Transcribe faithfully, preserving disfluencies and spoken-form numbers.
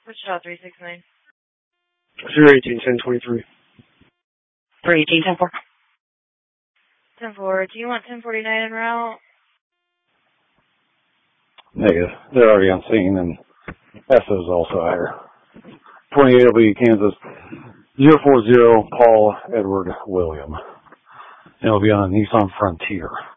Wichita three six nine. zero eighteen ten twenty-three. three eighteen ten four. ten four, do you want ten forty-nine en route? Negative. They're already on scene, and S is also higher. twenty-eight will be Kansas zero four zero Paul Edward William. And it'll be on a Nissan Frontier.